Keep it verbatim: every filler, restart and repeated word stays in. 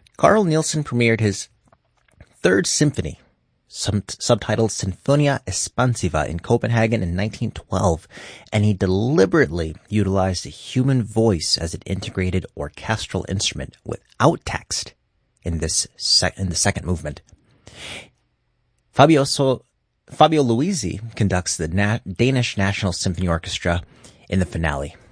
Carl Nielsen premiered his Third Symphony, sub- subtitled Sinfonia Espansiva, in Copenhagen in nineteen twelve, and he deliberately utilized the human voice as an integrated orchestral instrument without text in this sec- in the second movement. Fabio, so- Fabio Luisi conducts the Na- Danish National Symphony Orchestra in the finale.